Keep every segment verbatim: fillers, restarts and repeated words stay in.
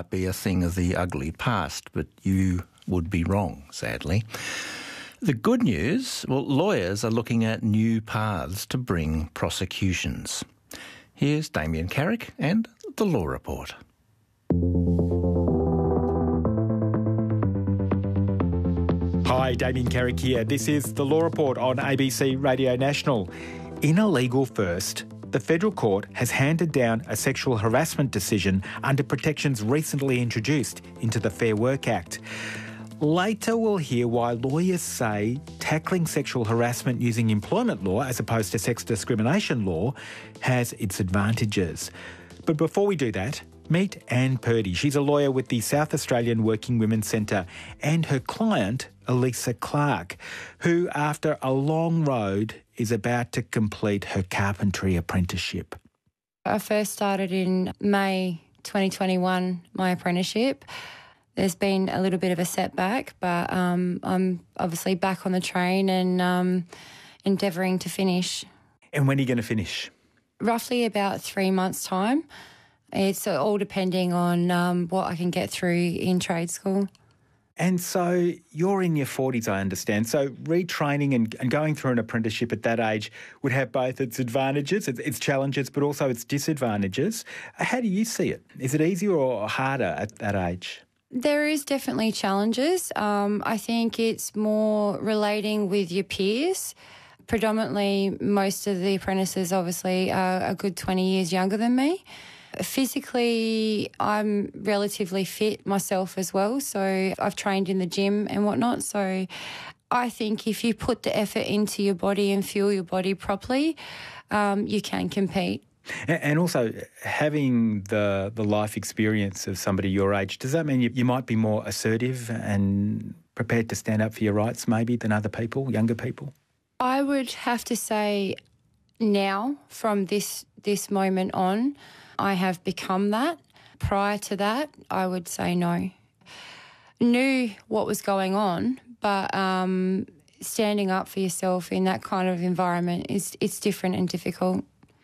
might be a thing of the ugly past, but you would be wrong, sadly. The good news, well, lawyers are looking at new paths to bring prosecutions. Here's Damien Carrick and The Law Report. Hi, Damien Carrick here. This is The Law Report on A B C Radio National. In a legal first, the Federal Court has handed down a sexual harassment decision under protections recently introduced into the Fair Work Act. Later we'll hear why lawyers say tackling sexual harassment using employment law as opposed to sex discrimination law has its advantages. But before we do that, meet Anne Purdy. She's a lawyer with the South Australian Working Women's Centre and her client, Elisa Clark, who after a long road is about to complete her carpentry apprenticeship. I first started in May twenty twenty-one, my apprenticeship. There's been a little bit of a setback, but um, I'm obviously back on the train and um, endeavouring to finish. And when are you going to finish? Roughly about three months' time. It's all depending on um, what I can get through in trade school. And so you're in your forties, I understand. So retraining and, and going through an apprenticeship at that age would have both its advantages, its, its challenges, but also its disadvantages. How do you see it? Is it easier or harder at that age? There is definitely challenges. Um, I think it's more relating with your peers. Predominantly, most of the apprentices obviously are a good twenty years younger than me. Physically, I'm relatively fit myself as well, so I've trained in the gym and whatnot. So I think if you put the effort into your body and fuel your body properly, um, you can compete. And also, having the the life experience of somebody your age, does that mean you, you might be more assertive and prepared to stand up for your rights maybe than other people, younger people? I would have to say now, from this this moment on, I have become that. Prior to that, I would say no. Knew what was going on, but um, standing up for yourself in that kind of environment is it's different and difficult.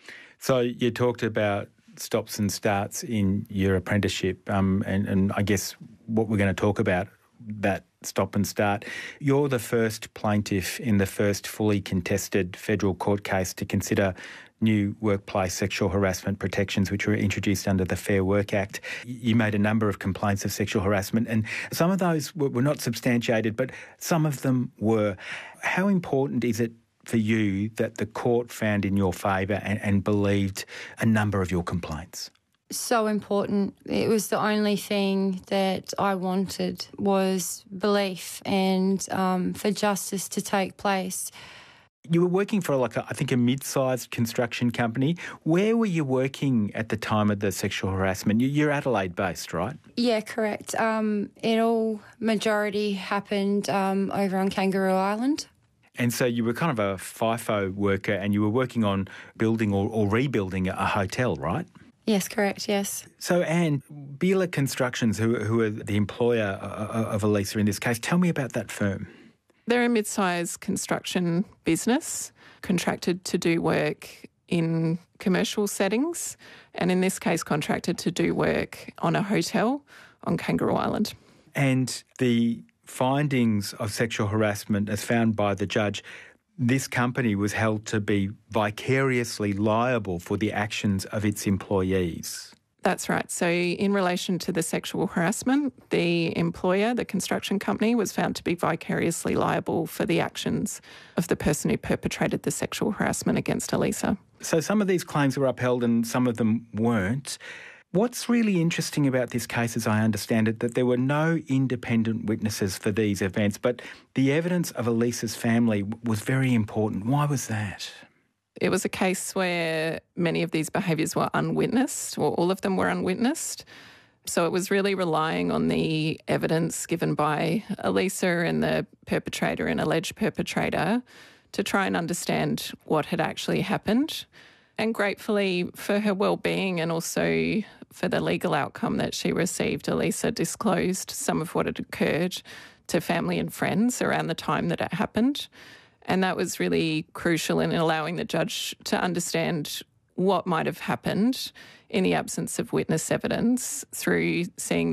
So you talked about stops and starts in your apprenticeship, um, and, and I guess what we're going to talk about, that stop and start. You're the first plaintiff in the first fully contested federal court case to consider new workplace sexual harassment protections which were introduced under the Fair Work Act. You made a number of complaints of sexual harassment and some of those were, were not substantiated, but some of them were. How important is it for you that the court found in your favour and, and believed a number of your complaints? So important. It was the only thing that I wanted was belief and um, for justice to take place. You were working for like a, I think a mid-sized construction company. Where were you working at the time of the sexual harassment? You're Adelaide-based, right? Yeah, correct. Um, it all majority happened um, over on Kangaroo Island. And so you were kind of a FIFO worker and you were working on building or, or rebuilding a hotel, right? Yes, correct, yes. So, Anne, Beeler Constructions, who, who are the employer of Elisa in this case, tell me about that firm. They're a mid-sized construction business, contracted to do work in commercial settings, and in this case contracted to do work on a hotel on Kangaroo Island. And the findings of sexual harassment as found by the judge, this company was held to be vicariously liable for the actions of its employees. That's right. So in relation to the sexual harassment, the employer, the construction company, was found to be vicariously liable for the actions of the person who perpetrated the sexual harassment against Elisa. So some of these claims were upheld and some of them weren't. What's really interesting about this case, as I understand it, that there were no independent witnesses for these events, but the evidence of Elisa's family was very important. Why was that? It was a case where many of these behaviours were unwitnessed, or all of them were unwitnessed. So it was really relying on the evidence given by Elisa and the perpetrator and alleged perpetrator to try and understand what had actually happened. And gratefully for her well-being and also for the legal outcome that she received, Elisa disclosed some of what had occurred to family and friends around the time that it happened. And that was really crucial in allowing the judge to understand what might have happened in the absence of witness evidence through seeing